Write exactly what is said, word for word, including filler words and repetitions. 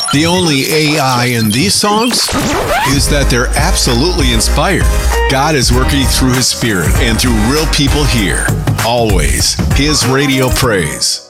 The only A I in these songs is that they're absolutely inspired. God is working through His Spirit and through real people here. Always His radio praise.